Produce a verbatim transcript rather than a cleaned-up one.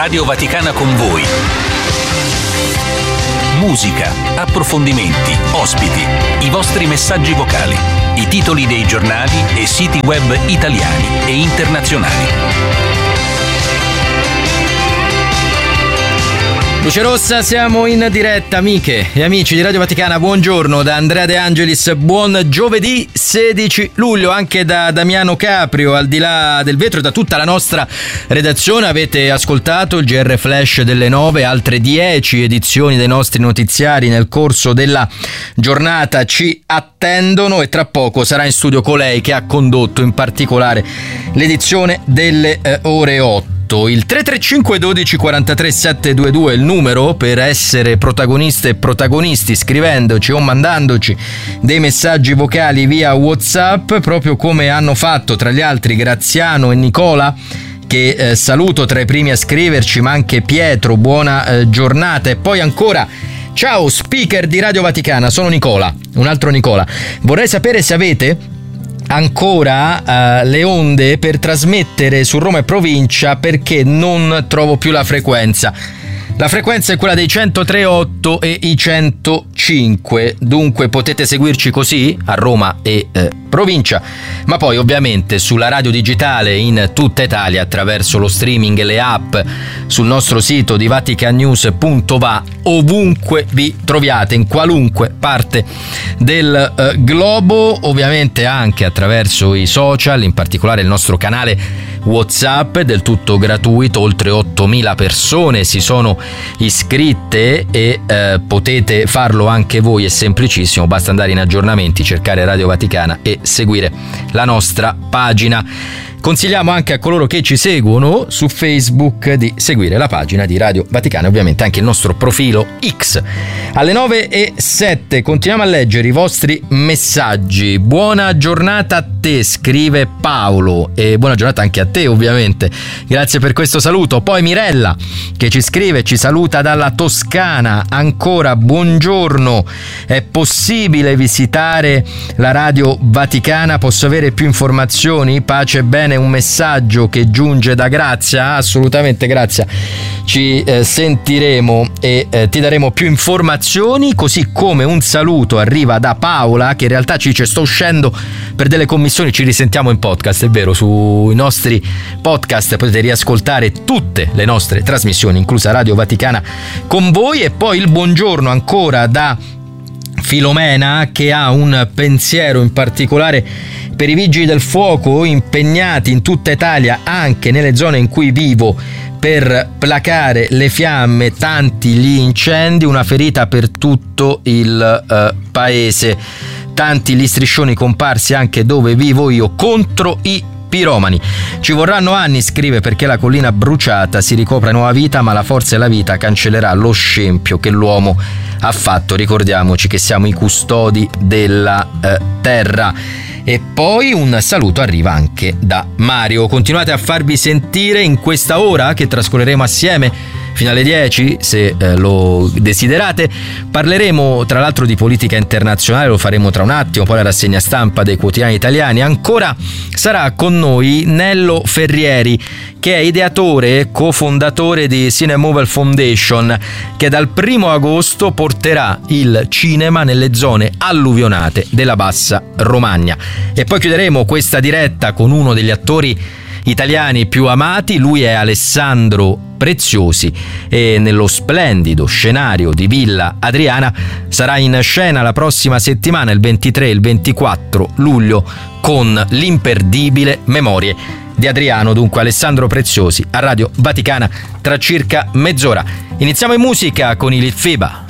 Radio Vaticana con voi. Musica, approfondimenti, ospiti, i vostri messaggi vocali, i titoli dei giornali e siti web italiani e internazionali. Luce Rossa, siamo in diretta, amiche e amici di Radio Vaticana. Buongiorno da Andrea De Angelis, buon giovedì sedici luglio anche da Damiano Caprio, al di là del vetro, e da tutta la nostra redazione. Avete ascoltato il G R Flash delle nove, altre dieci edizioni dei nostri notiziari nel corso della giornata ci attendono, e tra poco sarà in studio colei che ha condotto in particolare l'edizione delle eh, ore otto. Il tre tre cinque dodici quarantatré settecentoventidue è il numero per essere protagoniste e protagonisti, scrivendoci o mandandoci dei messaggi vocali via WhatsApp, proprio come hanno fatto tra gli altri Graziano e Nicola, che eh, saluto tra i primi a scriverci, ma anche Pietro, buona eh, giornata. E poi ancora: ciao speaker di Radio Vaticana, sono Nicola, un altro Nicola. Vorrei sapere se avete ancora uh, le onde per trasmettere su Roma e provincia, perché non trovo più la frequenza. La frequenza è quella dei centotre virgola otto e i centocinque, dunque potete seguirci così a Roma e eh, provincia, ma poi ovviamente sulla radio digitale in tutta Italia attraverso lo streaming e le app, sul nostro sito di vatican news punto va, ovunque vi troviate, in qualunque parte del eh, globo, ovviamente anche attraverso i social, in particolare il nostro canale WhatsApp del tutto gratuito. Oltre ottomila persone si sono iscritte e eh, potete farlo anche voi, è semplicissimo, basta andare in aggiornamenti, cercare Radio Vaticana e seguire la nostra pagina. Consigliamo anche a coloro che ci seguono su Facebook di seguire la pagina di Radio Vaticana, ovviamente anche il nostro profilo X. Alle nove e sette continuiamo a leggere i vostri messaggi. Buona giornata a te, scrive Paolo, e buona giornata anche a te, ovviamente. Grazie per questo saluto. Poi Mirella che ci scrive, ci saluta dalla Toscana. Ancora buongiorno, è possibile visitare la Radio Vaticana? Posso avere più informazioni? Pace e bene. Un messaggio che giunge da Grazia, assolutamente Grazia, ci eh, sentiremo e eh, ti daremo più informazioni, così come un saluto arriva da Paola che in realtà ci dice: sto uscendo per delle commissioni, ci risentiamo in podcast. È vero, sui nostri podcast potete riascoltare tutte le nostre trasmissioni, inclusa Radio Vaticana con voi. E poi il buongiorno ancora da Filomena, che ha un pensiero in particolare per i vigili del fuoco impegnati in tutta Italia, anche nelle zone in cui vivo, per placare le fiamme, tanti gli incendi, una ferita per tutto il uh, paese, tanti gli striscioni comparsi anche dove vivo io contro i piromani. Ci vorranno anni, scrive, perché la collina bruciata si ricopra nuova vita, ma la forza della vita cancellerà lo scempio che l'uomo ha fatto. Ricordiamoci che siamo i custodi della eh, terra. E poi un saluto arriva anche da Mario. Continuate a farvi sentire in questa ora che trascorreremo assieme fino alle dieci, se eh, lo desiderate. Parleremo tra l'altro di politica internazionale, lo faremo tra un attimo, poi la rassegna stampa dei quotidiani italiani. Ancora sarà con noi Nello Ferrieri, che è ideatore e cofondatore di Cinemoval Foundation, che dal primo agosto porterà il cinema nelle zone alluvionate della Bassa Romagna. E poi chiuderemo questa diretta con uno degli attori italiani più amati. Lui è Alessandro Preziosi e nello splendido scenario di Villa Adriana sarà in scena la prossima settimana, il ventitré e il ventiquattro luglio, con l'imperdibile Memorie di Adriano. Dunque Alessandro Preziosi a Radio Vaticana tra circa mezz'ora. Iniziamo in musica con i Litfiba.